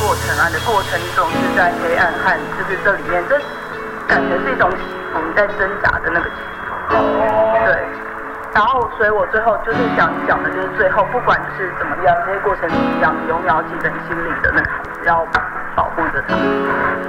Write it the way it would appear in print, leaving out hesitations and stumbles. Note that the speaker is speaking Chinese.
过程啊，你的过程你总是在黑暗和就是这里面，这感觉是一种起伏，你在挣扎的那个起伏。对。然后，所以我最后就是想讲的，就是最后不管就是怎么样，这些过程怎么样，你永远要记得你心里的那个孩子，要保护着他。